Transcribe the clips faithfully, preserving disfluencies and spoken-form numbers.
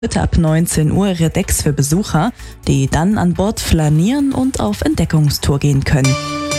Heute ab neunzehn Uhr ihre Decks für Besucher, die dann an Bord flanieren und auf Entdeckungstour gehen können.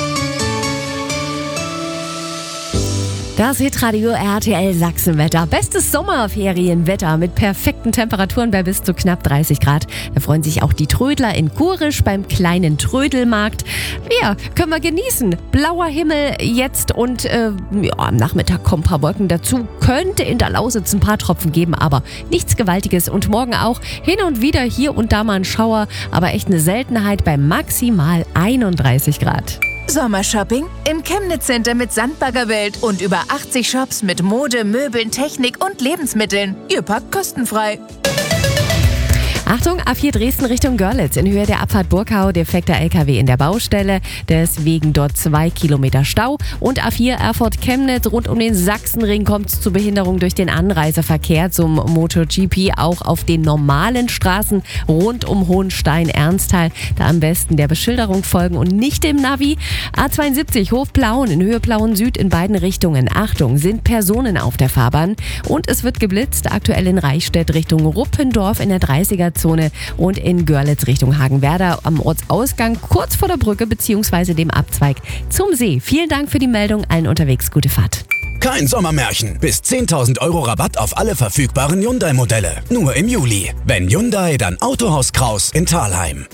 Das Hitradio R T L Sachsenwetter. Bestes Sommerferienwetter mit perfekten Temperaturen bei bis zu knapp dreißig Grad. Da freuen sich auch die Trödler in Kurisch beim kleinen Trödelmarkt. Ja, können wir genießen. Blauer Himmel jetzt und äh, ja, am Nachmittag kommen ein paar Wolken dazu. Könnte in der Lausitz ein paar Tropfen geben, aber nichts Gewaltiges. Und morgen auch hin und wieder hier und da mal ein Schauer, aber echt eine Seltenheit bei maximal einunddreißig Grad. Sommershopping im Chemnitz Center mit Sandbaggerwelt und über achtzig Shops mit Mode, Möbeln, Technik und Lebensmitteln. Ihr packt kostenfrei. Achtung, A vier Dresden Richtung Görlitz. In Höhe der Abfahrt Burgau defekter L K W in der Baustelle. Deswegen dort zwei Kilometer Stau. Und A vier Erfurt Chemnitz rund um den Sachsenring kommt es zu Behinderung durch den Anreiseverkehr zum MotoGP. Auch auf den normalen Straßen rund um Hohenstein-Ernsthal. Da am besten der Beschilderung folgen und nicht dem Navi. A zweiundsiebzig Hof-Plauen in Höhe Plauen Süd in beiden Richtungen. Achtung, sind Personen auf der Fahrbahn. Und es wird geblitzt. Aktuell in Reichstätt Richtung Ruppendorf in der dreißiger Zone und in Görlitz Richtung Hagenwerder am Ortsausgang kurz vor der Brücke bzw. dem Abzweig zum See. Vielen Dank für die Meldung. Allen unterwegs gute Fahrt. Kein Sommermärchen. Bis zehntausend Euro Rabatt auf alle verfügbaren Hyundai-Modelle. Nur im Juli. Wenn Hyundai, dann Autohaus Kraus in Thalheim.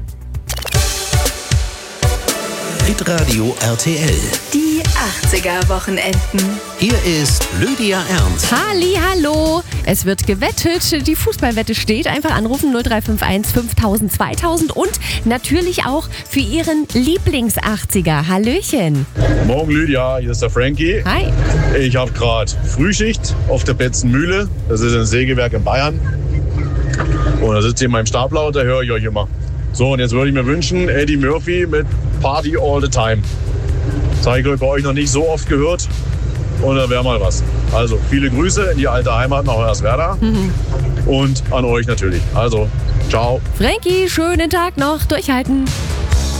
Hitradio R T L. Die achtziger-Wochenenden. Hier ist Lydia Ernst. Halli, hallo. Es wird gewettet. Die Fußballwette steht. Einfach anrufen null drei fünf eins fünftausend zweitausend und natürlich auch für Ihren Lieblings-achtziger. Hallöchen. Morgen Lydia, hier ist der Frankie. Hi. Ich habe gerade Frühschicht auf der Betzenmühle. Das ist ein Sägewerk in Bayern. Und da sitze ich in meinem Stapler und da höre ich euch immer. So, und jetzt würde ich mir wünschen, Eddie Murphy mit Party All the Time. Das habe ich bei euch noch nicht so oft gehört. Und da wäre mal was. Also, viele Grüße in die alte Heimat nach Hoyerswerda. Mhm. Und an euch natürlich. Also, ciao. Frankie, schönen Tag noch. Durchhalten.